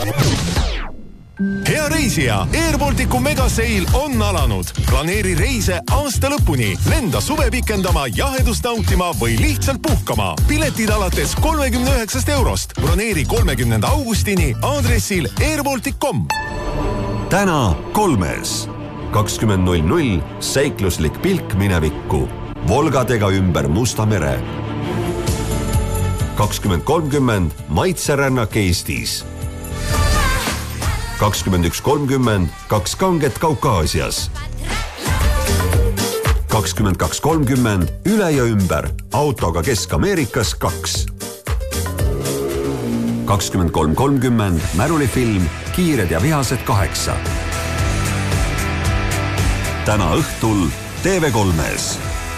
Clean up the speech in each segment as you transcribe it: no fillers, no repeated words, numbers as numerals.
Hea reisija, Airbalticu megaseil on alanud. Planeeri reise aasta lõpuni. Lenda suve pikendama, jahedust nautima või lihtsalt puhkama. Piletid alates 39 eurost. Broneeri 30. augustini aadressil airbaltic.com. Täna 3. 20.00 seikluslik pilk minevikku. Volgadega ümber Musta mere. 20.30 maitserännak Eestis. 21.30 kaks kanget Kaukaasias. 22.30 üle ja ümber autoga Kesk-Ameerikas 2. 23.30 märulifilm Kiired ja vihased 8. Täna õhtul TV3-s.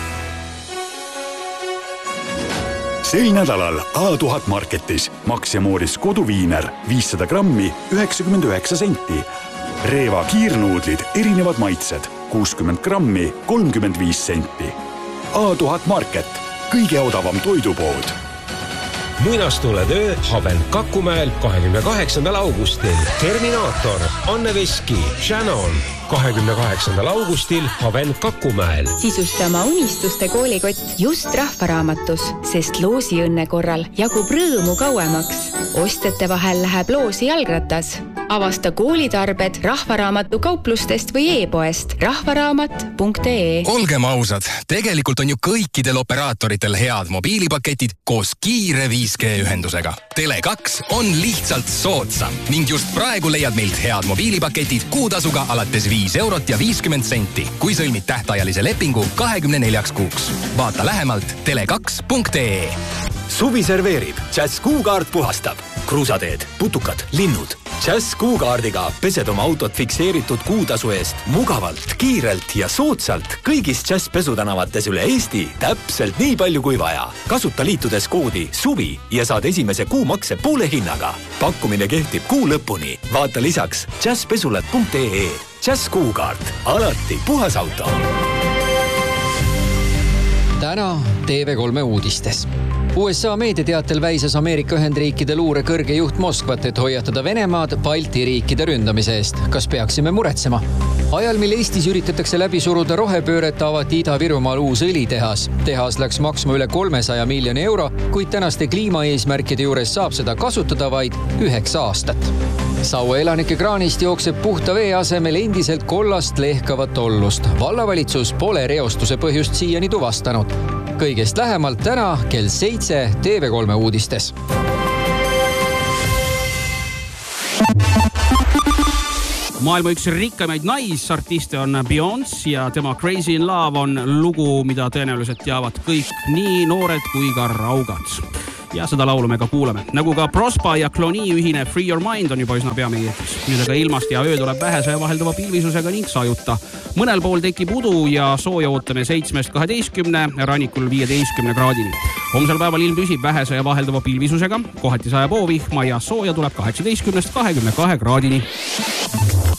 Sel nädalal A1000 Marketis Max ja Mooris koduviiner 500 grammi 99 senti. Reeva kiirnuudlid erinevad maitsed 60 grammi 35 senti. A1000 Market, kõige odavam toidupood. Muinastuuletöö Haven Kakumäel 28. augustil. Terminaator, Anne Veski, Shannon 28. augustil Haven Kakumäel. Sisusta oma unistuste koolikott just Rahvaraamatus, sest loosiõnne korral jagub rõõmu kauemaks. Ostjate vahel läheb loosi jalgratas. Avasta koolitarbed Rahvaraamatu kauplustest või e-poest rahvaraamat.ee. Olgem ausad, tegelikult on ju kõikidel operaatoritel head mobiilipaketid koos kiire 5G-ühendusega. Tele2 on lihtsalt soodsam ning just praegu leiad meilt head mobiilipaketid kuutasuga alates 5 eurot ja 50 senti, kui sõlmid tähtajalise lepingu 24 kuuks. Vaata lähemalt tele2.ee. Suvi serveerib, Jazz Kuukaart puhastab. Kruusateed, putukad, linnud. Jazz Kuukaardiga pesed oma autot fikseeritud kuutasu eest mugavalt, kiirelt ja soodsalt kõigis Jazz pesutänavates üle Eesti täpselt nii palju kui vaja. Kasuta liitudes koodi SUVI ja saad esimese kuumakse poole hinnaga. Pakkumine kehtib kuu lõpuni. Vaata lisaks jazzpesulat.ee. Jazz Kuukaart. Alati puhas auto. Täna TV3 uudistes. USA meediateatel väises Ameerika Ühendriikide luure kõrge juht Moskvat, et hoiatada Venemaad Balti riikide ründamise eest. Kas peaksime muretsema? Ajal, mil Eestis üritatakse läbi suruda rohepööret, avati Ida-Virumaal uus õlitehas. Tehas läks maksma üle 300 miljoni euro, kuid tänaste kliimaeesmärkide juures saab seda kasutada vaid 9 aastat. Saue elanike kraanist jookseb puhta vee asemel endiselt kollast lehkavat ollust. Vallavalitsus pole reostuse põhjust siiani tuvastanud. Kõigest lähemalt täna kell 7 TV3 uudistes. Maailma üks rikkamaid naisartiste on Beyoncé ja tema Crazy in Love on lugu, mida tõenäoliselt teavad kõik, nii noored kui ka raugad. Ja seda laulu me ka kuuleme. Nagu ka Prospa ja Clonee ühine Free Your Mind on juba üsna pea meie eetris. Nüüd aga ilmast ja öö tuleb vähese vaheldava pilvisusega ning sajuta. Mõnel pool tekib udu ja sooja ootame 7-12, rannikul 15 kraadini. Homsel päeval ilm püsib vähese ja vaheldava pilvisusega, kohati sajab oovihma ja sooja tuleb 18-22 kraadini.